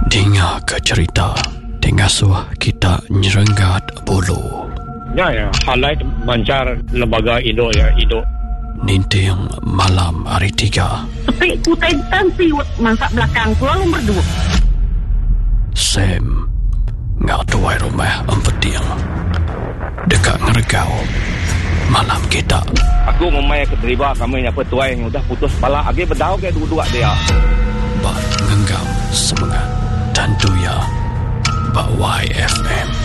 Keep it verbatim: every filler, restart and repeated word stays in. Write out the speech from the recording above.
Dengar ke cerita Tengasuh kita nyerenggat bulu. Ya, ya. Highlight mancar lembaga Indo ya, Indo. Ninting malam hari tiga. Tapi kutai tansi masak belakang selalu berdua. Sam ngatuai rumah empeting dekat ngeregau malam kita. Aku memang keterlibat kami apa tuai yang udah putus kepala. Agi berdau ke dua-dua dia. Bak ngenggam semangat dan tuya Bak Y F M.